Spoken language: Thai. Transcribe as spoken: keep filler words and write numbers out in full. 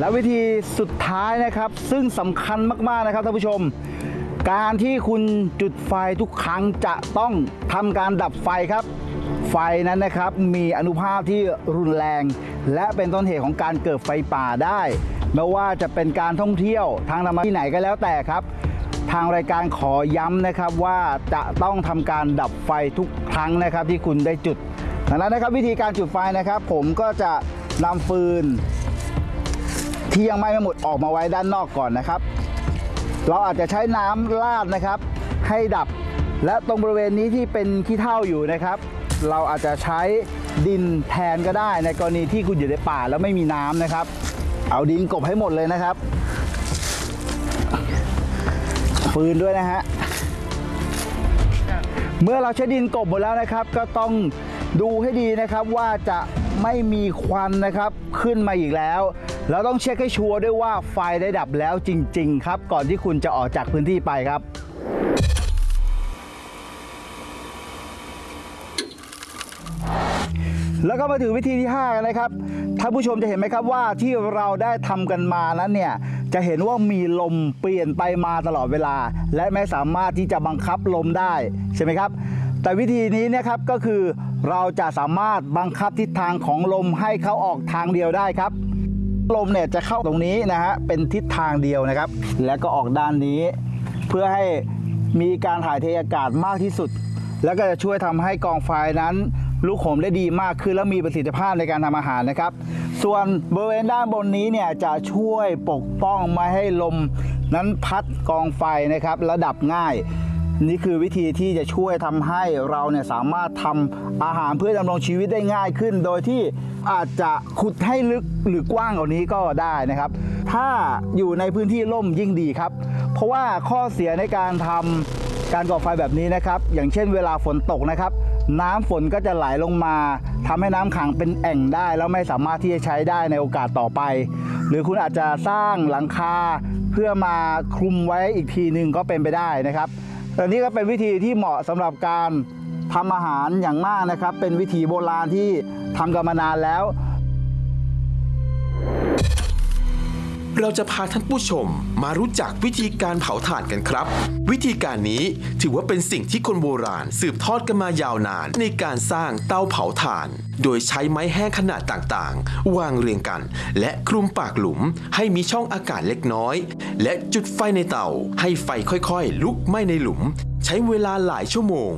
และวิธีสุดท้ายนะครับซึ่งสำคัญมากๆนะครับท่านผู้ชมการที่คุณจุดไฟทุกครั้งจะต้องทำการดับไฟครับไฟนั้นนะครับมีอานุภาพที่รุนแรงและเป็นต้นเหตุของการเกิดไฟป่าได้ไม่ว่าจะเป็นการท่องเที่ยวทางธรรมที่ไหนก็แล้วแต่ครับทางรายการขอย้ำนะครับว่าจะต้องทำการดับไฟทุกครั้งนะครับที่คุณได้จุดดังนั้นนะครับวิธีการจุดไฟนะครับผมก็จะนำฟืนที่ยังไหม้ไม่หมดออกมาไว้ด้านนอกก่อนนะครับเราอาจจะใช้น้ำราดนะครับให้ดับและตรงบริเวณนี้ที่เป็นขี้เถ้าอยู่นะครับเราอาจจะใช้ดินแทนก็ได้ในกรณีที่คุณอยู่ในป่าแล้วไม่มีน้ำนะครับเอาดินกลบให้หมดเลยนะครับฟืนด้วยนะฮะเมื่อเราใช้ดินกลบหมดแล้วนะครับก็ต้องดูให้ดีนะครับว่าจะไม่มีควันนะครับขึ้นมาอีกแล้วเราต้องเช็คให้ชัวร์ด้วยว่าไฟได้ดับแล้วจริงๆครับก่อนที่คุณจะออกจากพื้นที่ไปครับแล้วก็มาถึงวิธีที่ห้ากันนะครับท่านผู้ชมจะเห็นไหมครับว่าที่เราได้ทำกันมานั้นเนี่ยจะเห็นว่ามีลมเปลี่ยนไปมาตลอดเวลาและไม่สามารถที่จะบังคับลมได้ใช่ไหมครับแต่วิธีนี้นะครับก็คือเราจะสามารถบังคับทิศทางของลมให้เขาออกทางเดียวได้ครับลมเนี่ยจะเข้าตรงนี้นะฮะเป็นทิศทางเดียวนะครับแล้วก็ออกด้านนี้เพื่อให้มีการถ่ายเทอากาศมากที่สุดแล้วก็จะช่วยทำให้กองไฟนั้นลุกโหมได้ดีมากขึ้นและมีประสิทธิภาพในการทำอาหารนะครับส่วนบริเวณด้านบนนี้เนี่ยจะช่วยปกป้องไม่ให้ลมนั้นพัดกองไฟนะครับและดับง่ายนี่คือวิธีที่จะช่วยทำให้เราเนี่ยสามารถทำอาหารเพื่อดำรงชีวิตได้ง่ายขึ้นโดยที่อาจจะขุดให้ลึกหรือกว้างกว่านี้ก็ได้นะครับถ้าอยู่ในพื้นที่ร่มยิ่งดีครับเพราะว่าข้อเสียในการทำการก่อไฟแบบนี้นะครับอย่างเช่นเวลาฝนตกนะครับน้ำฝนก็จะไหลลงมาทำให้น้ำขังเป็นแอ่งได้แล้วไม่สามารถที่จะใช้ได้ในโอกาสต่อไปหรือคุณอาจจะสร้างหลังคาเพื่อมาคลุมไว้อีกทีหนึ่งก็เป็นไปได้นะครับแต่นี่ก็เป็นวิธีที่เหมาะสำหรับการทำอาหารอย่างมากนะครับเป็นวิธีโบราณที่ทำกันมานานแล้วเราจะพาท่านผู้ชมมารู้จักวิธีการเผาถ่านกันครับวิธีการนี้ถือว่าเป็นสิ่งที่คนโบราณสืบทอดกันมายาวนานในการสร้างเตาเผาถ่านโดยใช้ไม้แห้งขนาดต่างๆวางเรียงกันและคลุมปากหลุมให้มีช่องอากาศเล็กน้อยและจุดไฟในเตาให้ไฟค่อยๆลุกไหม้ในหลุมใช้เวลาหลายชั่วโมง